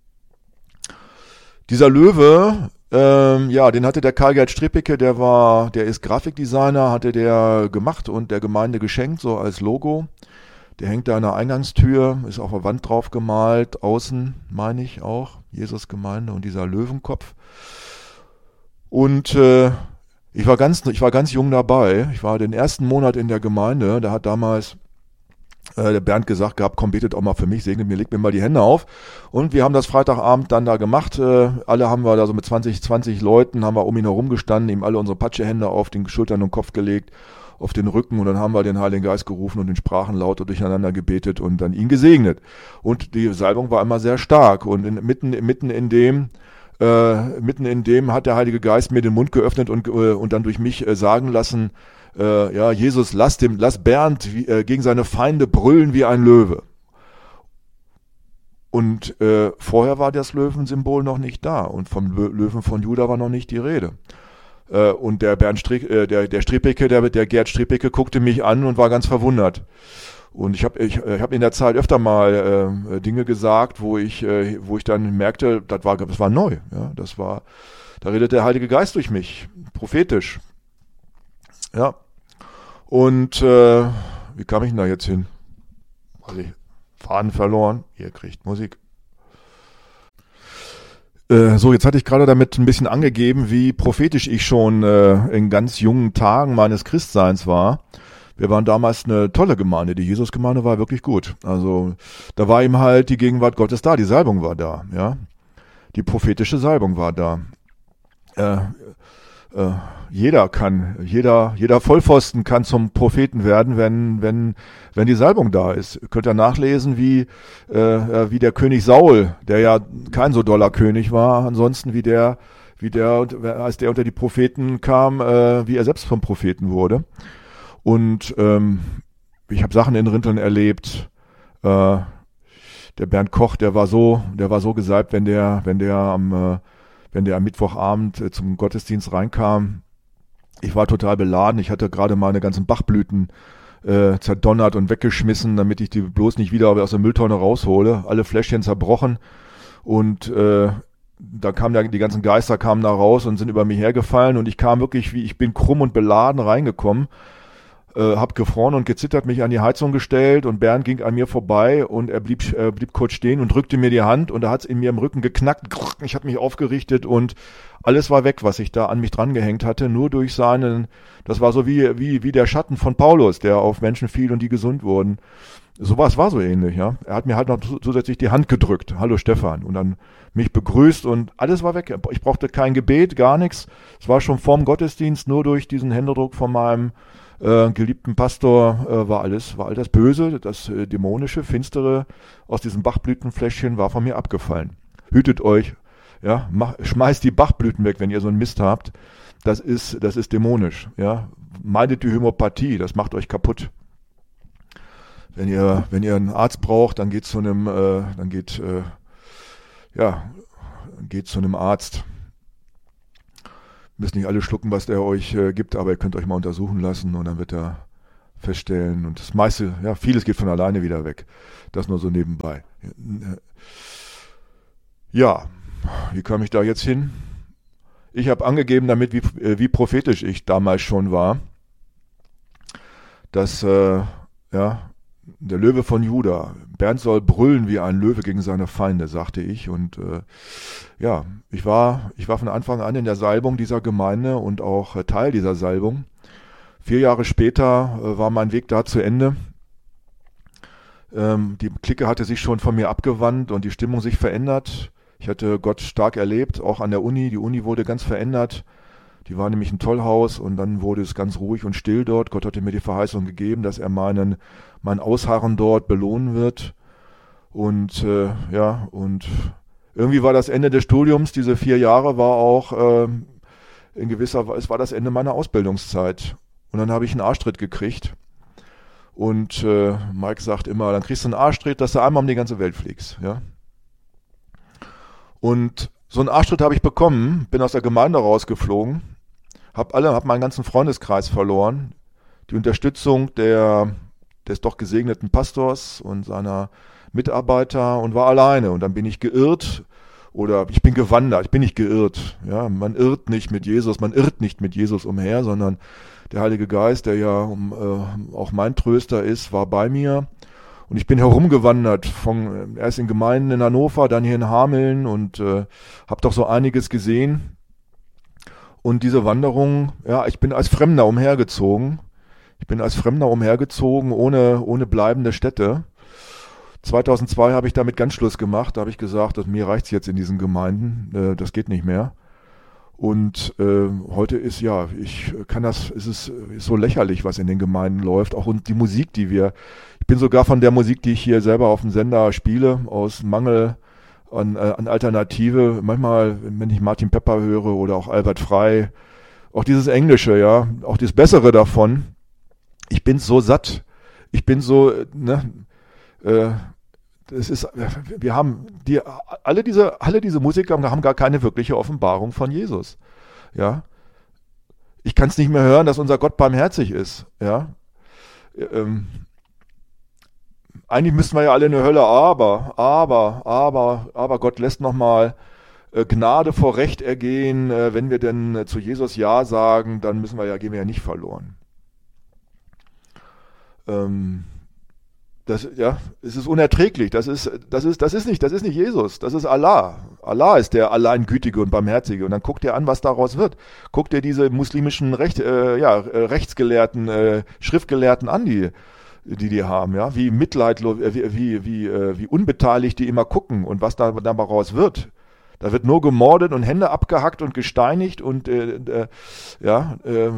Dieser Löwe, ähm, ja, den hatte der Karl-Gerd Strippeke, der war, der ist Grafikdesigner, hatte der gemacht und der Gemeinde geschenkt, so als Logo. Der hängt da an der Eingangstür, ist auf der Wand drauf gemalt, außen, meine ich auch, Jesus-Gemeinde und dieser Löwenkopf. Und äh, Ich war ganz, ich war ganz jung dabei. Ich war den ersten Monat in der Gemeinde. Da hat damals äh, der Bernd gesagt gehabt, komm, betet auch mal für mich, segnet mir, legt mir mal die Hände auf. Und wir haben das Freitagabend dann da gemacht. Äh, alle haben wir da so mit zwanzig, zwanzig Leuten, haben wir um ihn herum gestanden, ihm alle unsere Patschehände auf den Schultern und Kopf gelegt, auf den Rücken. Und dann haben wir den Heiligen Geist gerufen und in Sprachen laut durcheinander gebetet und dann ihn gesegnet. Und die Salbung war immer sehr stark. Und in, mitten, mitten in dem Äh, mitten in dem hat der Heilige Geist mir den Mund geöffnet und, äh, und dann durch mich äh, sagen lassen, äh, ja, Jesus, lass dem, lass Bernd wie, äh, gegen seine Feinde brüllen wie ein Löwe. Und äh, vorher war das Löwensymbol noch nicht da und vom Löwen von Juda war noch nicht die Rede. Äh, und der Bernd Strick, äh, der, der Strippeke, der, der Gerd Strippeke guckte mich an und war ganz verwundert. Und ich habe ich, ich hab in der Zeit öfter mal äh, Dinge gesagt, wo ich äh, wo ich dann merkte, das war das war neu, ja, das war, da redet der Heilige Geist durch mich, prophetisch, ja. Und äh, wie kam ich denn da jetzt hin? Also ich Faden verloren. Ihr kriegt Musik. Äh, so, jetzt hatte ich gerade damit ein bisschen angegeben, wie prophetisch ich schon äh, in ganz jungen Tagen meines Christseins war. Wir waren damals eine tolle Gemeinde. Die Jesusgemeinde war wirklich gut. Also da war eben halt die Gegenwart Gottes da. Die Salbung war da. Ja, die prophetische Salbung war da. Äh, äh, jeder kann, jeder, jeder Vollpfosten kann zum Propheten werden, wenn, wenn, wenn die Salbung da ist. Ihr könnt ihr nachlesen, wie, äh, wie der König Saul, der ja kein so doller König war, ansonsten wie der, wie der, als der unter die Propheten kam, äh, wie er selbst vom Propheten wurde. Und ähm, ich habe Sachen in Rinteln erlebt. Äh, der Bernd Koch, der war so, der war so gesalbt, wenn der, wenn der am, äh, wenn der am Mittwochabend äh, zum Gottesdienst reinkam. Ich war total beladen. Ich hatte gerade meine ganzen Bachblüten äh, zerdonnert und weggeschmissen, damit ich die bloß nicht wieder aus der Mülltonne raushole. Alle Fläschchen zerbrochen und äh, da kamen ja, die ganzen Geister kamen da raus und sind über mich hergefallen und ich kam wirklich, wie ich bin krumm und beladen reingekommen, äh, hab gefroren und gezittert, mich an die Heizung gestellt und Bernd ging an mir vorbei und er blieb, äh, blieb kurz stehen und drückte mir die Hand und da hat's in mir im Rücken geknackt. Ich habe mich aufgerichtet und alles war weg, was ich da an mich dran gehängt hatte, nur durch seinen, das war so wie, wie, wie der Schatten von Paulus, der auf Menschen fiel und die gesund wurden. Sowas war so ähnlich, ja. Er hat mir halt noch zusätzlich die Hand gedrückt. Hallo Stefan. Und dann mich begrüßt und alles war weg. Ich brauchte kein Gebet, gar nichts. Es war schon vorm Gottesdienst, nur durch diesen Händedruck von meinem äh, geliebten Pastor äh, war alles, war all das Böse, das äh, Dämonische, Finstere aus diesem Bachblütenfläschchen war von mir abgefallen. Hütet euch, ja, mach, schmeißt die Bachblüten weg, wenn ihr so einen Mist habt. Das ist, das ist dämonisch, ja. Meidet die Homöopathie, das macht euch kaputt. Wenn ihr, wenn ihr einen Arzt braucht, dann geht zu einem, äh, dann geht, äh, ja, geht zu einem Arzt. Müsst nicht alle schlucken, was der euch äh, gibt, aber ihr könnt euch mal untersuchen lassen und dann wird er feststellen. Und das meiste, ja, vieles geht von alleine wieder weg. Das nur so nebenbei. Ja, wie kam ich da jetzt hin? Ich habe angegeben damit, wie, wie prophetisch ich damals schon war. Dass, äh, ja, der Löwe von Juda. Bernd soll brüllen wie ein Löwe gegen seine Feinde, sagte ich. Und äh, ja, ich war, ich war von Anfang an in der Salbung dieser Gemeinde und auch äh, Teil dieser Salbung. Vier Jahre später äh, war mein Weg da zu Ende. Ähm, die Clique hatte sich schon von mir abgewandt und die Stimmung sich verändert. Ich hatte Gott stark erlebt, auch an der Uni. Die Uni wurde ganz verändert. Die war nämlich ein Tollhaus und dann wurde es ganz ruhig und still dort. Gott hatte mir die Verheißung gegeben, dass er meinen, mein Ausharren dort belohnen wird. Und äh, ja, und irgendwie war das Ende des Studiums, diese vier Jahre war auch äh, in gewisser Weise, es war das Ende meiner Ausbildungszeit. Und dann habe ich einen Arschtritt gekriegt. Und äh, Mike sagt immer, dann kriegst du einen Arschtritt, dass du einmal um die ganze Welt fliegst. Ja. Und so einen Arschtritt habe ich bekommen, bin aus der Gemeinde rausgeflogen, habe alle, habe meinen ganzen Freundeskreis verloren, die Unterstützung der, des doch gesegneten Pastors und seiner Mitarbeiter und war alleine. Und dann bin ich geirrt oder ich bin gewandert, ich bin nicht geirrt. Ja, man irrt nicht mit Jesus, man irrt nicht mit Jesus umher, sondern der Heilige Geist, der ja um, äh, auch mein Tröster ist, war bei mir. Und ich bin herumgewandert, von, erst in Gemeinden in Hannover, dann hier in Hameln und äh, habe doch so einiges gesehen. Und diese Wanderung, ja, ich bin als Fremder umhergezogen. Ich bin als Fremder umhergezogen, ohne, ohne bleibende Stätte. zweitausendzwei habe ich damit ganz Schluss gemacht. Da habe ich gesagt, dass mir reicht's jetzt in diesen Gemeinden. Äh, das geht nicht mehr. Und äh, heute ist, ja, ich kann das, es ist, ist so lächerlich, was in den Gemeinden läuft. Auch und die Musik, die wir, ich bin sogar von der Musik, die ich hier selber auf dem Sender spiele, aus Mangel an, äh, an Alternative. Manchmal, wenn ich Martin Pepper höre oder auch Albert Frey, auch dieses Englische, ja, auch das Bessere davon. Ich bin so satt. Ich bin so, ne, äh, es ist, wir haben die, alle diese, alle diese Musiker haben gar keine wirkliche Offenbarung von Jesus. Ja. Ich kann es nicht mehr hören, dass unser Gott barmherzig ist. Ja. Ähm, eigentlich müssten wir ja alle in die Hölle, aber, aber, aber, aber Gott lässt nochmal äh, Gnade vor Recht ergehen. Äh, wenn wir denn äh, zu Jesus Ja sagen, dann müssen wir ja, gehen wir ja nicht verloren. Ähm, Das, ja, es ist unerträglich. Das ist, das ist, das ist nicht, das ist nicht Jesus. Das ist Allah. Allah ist der allein Gütige und Barmherzige. Und dann guck dir an, was daraus wird. Guck dir diese muslimischen Recht, äh, ja, Rechtsgelehrten, äh, Schriftgelehrten an, die, die die haben, ja, wie mitleidlos, wie, wie, wie, äh, wie unbeteiligt die immer gucken und was da daraus wird. Da wird nur gemordet und Hände abgehackt und gesteinigt und äh, äh, ja, äh,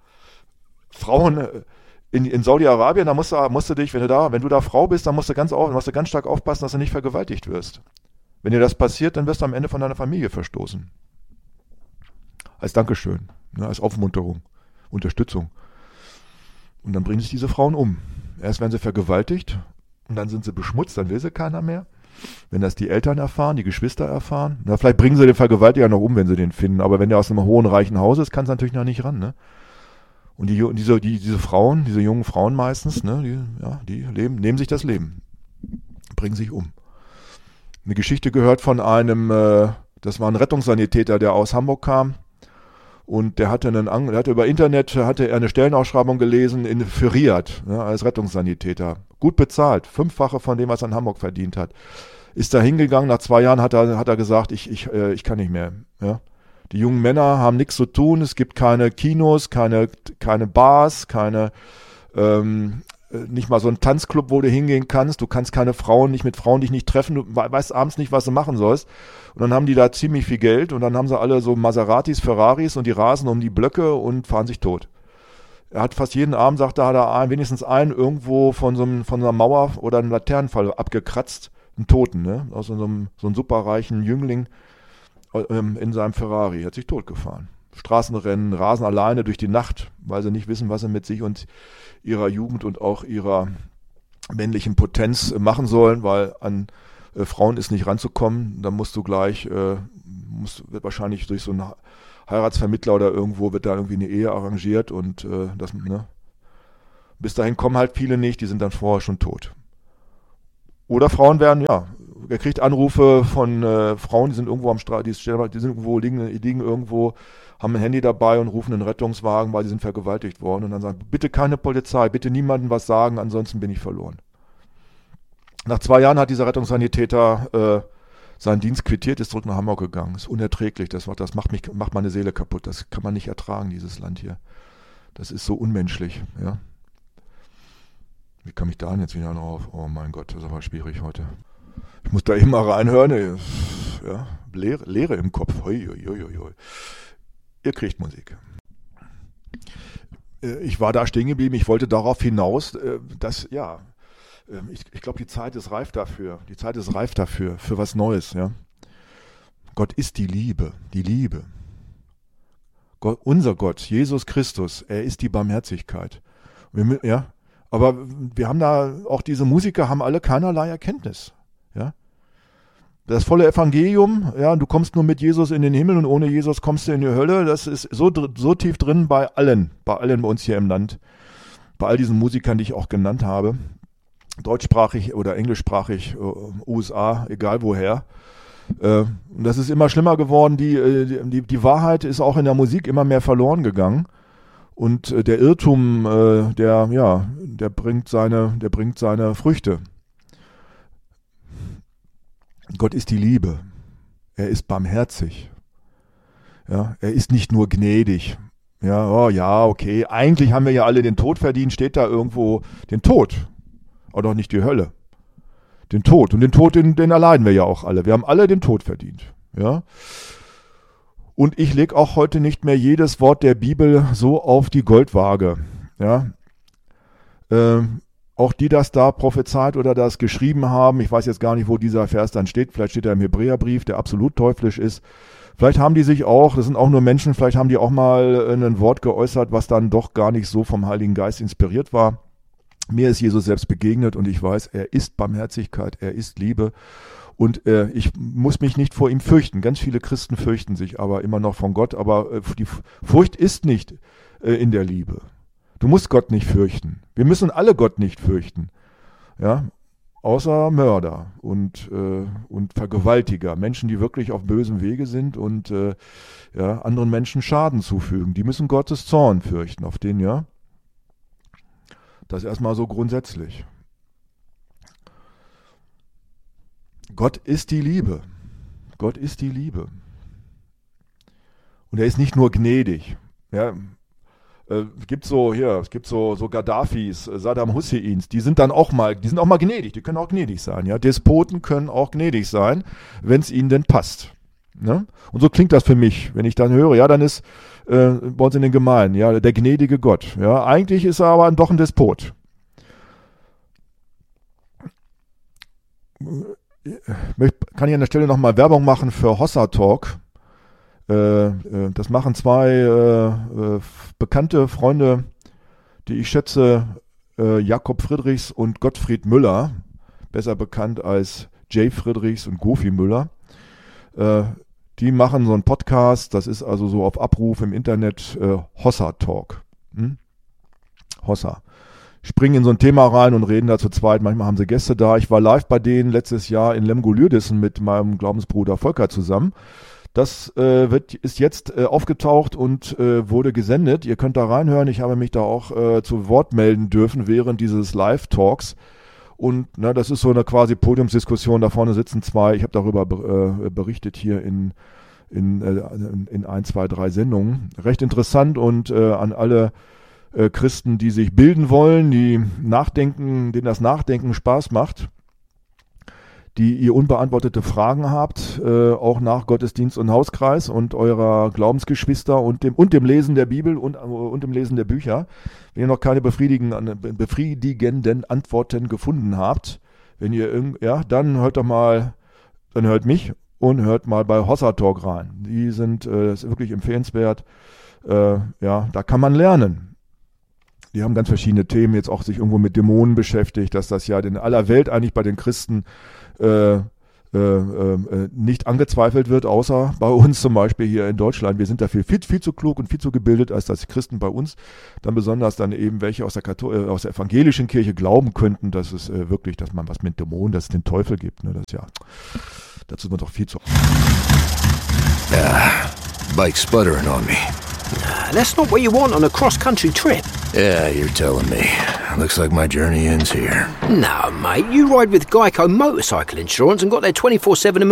Frauen äh, in, in Saudi-Arabien, da musst du, musst du dich, wenn du da, wenn du da Frau bist, dann musst du ganz auf, musst du ganz stark aufpassen, dass du nicht vergewaltigt wirst. Wenn dir das passiert, dann wirst du am Ende von deiner Familie verstoßen. Als Dankeschön, ne, als Aufmunterung, Unterstützung. Und dann bringen sich diese Frauen um. Erst werden sie vergewaltigt und dann sind sie beschmutzt, dann will sie keiner mehr. Wenn das die Eltern erfahren, die Geschwister erfahren, na, vielleicht bringen sie den Vergewaltiger noch um, wenn sie den finden, aber wenn der aus einem hohen, reichen Haus ist, kann es natürlich noch nicht ran, ne? Und die, diese, die, diese Frauen, diese jungen Frauen meistens, ne, die, ja, die leben, nehmen sich das Leben, bringen sich um. Eine Geschichte gehört von einem, äh, das war ein Rettungssanitäter, der aus Hamburg kam. Und der hatte einen, der hatte über Internet, hatte er eine Stellenausschreibung gelesen in, für Riad, ja, als Rettungssanitäter. Gut bezahlt, fünffache von dem, was er in Hamburg verdient hat. Ist da hingegangen, nach zwei Jahren hat er, hat er gesagt, ich, ich, äh, ich kann nicht mehr. Ja. Die jungen Männer haben nichts zu tun, es gibt keine Kinos, keine, keine Bars, keine, ähm, nicht mal so ein Tanzclub, wo du hingehen kannst. Du kannst keine Frauen, nicht mit Frauen dich nicht treffen. Du weißt abends nicht, was du machen sollst. Und dann haben die da ziemlich viel Geld und dann haben sie alle so Maseratis, Ferraris und die rasen um die Blöcke und fahren sich tot. Er hat fast jeden Abend, sagt er, hat er einen, wenigstens einen irgendwo von so, einem, von so einer Mauer oder einem Laternenfall abgekratzt, einen Toten, ne? Aus so einem, so einem superreichen Jüngling ähm, in seinem Ferrari. Er hat sich totgefahren. Straßenrennen, rasen alleine durch die Nacht, weil sie nicht wissen, was sie mit sich und ihrer Jugend und auch ihrer männlichen Potenz machen sollen, weil an äh, Frauen ist nicht ranzukommen. Da musst du gleich, äh, musst, wird wahrscheinlich durch so einen Heiratsvermittler oder irgendwo wird da irgendwie eine Ehe arrangiert und äh, das, ne? Bis dahin kommen halt viele nicht, die sind dann vorher schon tot. Oder Frauen werden, ja, er kriegt Anrufe von äh, Frauen, die sind irgendwo am Straße, die, die sind irgendwo, liegen, liegen irgendwo, haben ein Handy dabei und rufen einen Rettungswagen, weil sie sind vergewaltigt worden und dann sagen, bitte keine Polizei, bitte niemandem was sagen, ansonsten bin ich verloren. Nach zwei Jahren hat dieser Rettungssanitäter äh, seinen Dienst quittiert, ist zurück nach Hamburg gegangen. Ist unerträglich, das, das macht, mich, macht meine Seele kaputt, das kann man nicht ertragen, dieses Land hier. Das ist so unmenschlich, ja. Wie komme ich da denn jetzt wieder drauf? Oh mein Gott, das ist aber schwierig heute. Ich muss da eben mal reinhören, ja, Leere, Leere im Kopf, hoi, hoi, hoi, hoi. Ihr kriegt Musik. Ich war da stehen geblieben, ich wollte darauf hinaus, dass, ja, ich, ich glaube, die Zeit ist reif dafür, die Zeit ist reif dafür, für was Neues, ja. Gott ist die Liebe, die Liebe. Gott, unser Gott, Jesus Christus, er ist die Barmherzigkeit. Wir, ja, aber wir haben da, auch diese Musiker haben alle keinerlei Erkenntnis, ja. Das volle Evangelium, ja, du kommst nur mit Jesus in den Himmel und ohne Jesus kommst du in die Hölle, das ist so, so tief drin bei allen, bei allen bei uns hier im Land, bei all diesen Musikern, die ich auch genannt habe, deutschsprachig oder englischsprachig, U S A, egal woher. Und das ist immer schlimmer geworden, die, die, die Wahrheit ist auch in der Musik immer mehr verloren gegangen und der Irrtum, der, ja, der bringt seine, der bringt seine Früchte. Gott ist die Liebe. Er ist barmherzig. Ja, er ist nicht nur gnädig. Ja, oh ja, okay. Eigentlich haben wir ja alle den Tod verdient. Steht da irgendwo den Tod, aber doch nicht die Hölle. Den Tod. Und den Tod, den, den erleiden wir ja auch alle. Wir haben alle den Tod verdient. Ja. Und ich lege auch heute nicht mehr jedes Wort der Bibel so auf die Goldwaage. Ja. Ähm, Auch die das da prophezeit oder das geschrieben haben, ich weiß jetzt gar nicht, wo dieser Vers dann steht, vielleicht steht er im Hebräerbrief, der absolut teuflisch ist. Vielleicht haben die sich auch, das sind auch nur Menschen, vielleicht haben die auch mal ein Wort geäußert, was dann doch gar nicht so vom Heiligen Geist inspiriert war. Mir ist Jesus selbst begegnet und ich weiß, er ist Barmherzigkeit, er ist Liebe und äh, ich muss mich nicht vor ihm fürchten. Ganz viele Christen fürchten sich aber immer noch von Gott, aber äh, die Furcht ist nicht äh, in der Liebe. Du musst Gott nicht fürchten. Wir müssen alle Gott nicht fürchten. Ja, außer Mörder und, äh, und Vergewaltiger. Menschen, die wirklich auf bösem Wege sind und äh, ja, anderen Menschen Schaden zufügen. Die müssen Gottes Zorn fürchten. Auf den, ja. Das erstmal so grundsätzlich. Gott ist die Liebe. Gott ist die Liebe. Und er ist nicht nur gnädig. Ja, Äh, es gibt so hier, es gibt so so Gaddafis, Saddam Husseins, die sind dann auch mal, die sind auch mal gnädig, die können auch gnädig sein, ja. Despoten können auch gnädig sein, wenn es ihnen denn passt. Ne? Und so klingt das für mich, wenn ich dann höre, ja, dann ist äh, bei uns in den Gemeinden, ja, der gnädige Gott. Ja, eigentlich ist er aber doch ein Despot. Kann ich an der Stelle nochmal Werbung machen für Hossa Talk. Äh, äh, das machen zwei äh, äh, bekannte Freunde, die ich schätze, äh, Jakob Friedrichs und Gottfried Müller, besser bekannt als Jay Friedrichs und Gofi Müller. Äh, die machen so einen Podcast, das ist also so auf Abruf im Internet, äh, Hossa Talk. Hm? Hossa. Springen in so ein Thema rein und reden da zu zweit. Manchmal haben sie Gäste da. Ich war live bei denen letztes Jahr in Lemgo-Lürdissen mit meinem Glaubensbruder Volker zusammen. Das äh, wird, ist jetzt äh, aufgetaucht und äh, wurde gesendet. Ihr könnt da reinhören. Ich habe mich da auch äh, zu Wort melden dürfen während dieses Live-Talks. Und na, das ist so eine quasi Podiumsdiskussion. Da vorne sitzen zwei. Ich habe darüber äh, berichtet hier in, in, äh, in ein, zwei, drei Sendungen. Recht interessant und äh, an alle Äh, Christen, die sich bilden wollen, die nachdenken, denen das Nachdenken Spaß macht, die ihr unbeantwortete Fragen habt, äh, auch nach Gottesdienst und Hauskreis und eurer Glaubensgeschwister und dem, und dem Lesen der Bibel und, und dem Lesen der Bücher. Wenn ihr noch keine befriedigenden, befriedigenden Antworten gefunden habt, wenn ihr irgend, ja, dann hört doch mal, dann hört mich und hört mal bei Hossa Talk rein. Die sind, äh, ist wirklich empfehlenswert. Äh, ja, da kann man lernen. Die haben ganz verschiedene Themen, jetzt auch sich irgendwo mit Dämonen beschäftigt, dass das ja in aller Welt eigentlich bei den Christen äh, äh, äh, nicht angezweifelt wird, außer bei uns zum Beispiel hier in Deutschland. Wir sind dafür viel, viel zu klug und viel zu gebildet, als dass die Christen bei uns dann besonders dann eben welche aus der, Kathol- äh, aus der evangelischen Kirche glauben könnten, dass es äh, wirklich, dass man was mit Dämonen, dass es den Teufel gibt. Ne? Das ja, dazu ist man doch viel zu. Ah, bike's sputtering on me. Nah, that's not what you want on a cross-country trip. Yeah, you're telling me. Looks like my journey ends here. No, mate, you ride with Geico Motorcycle Insurance and got their twenty-four seven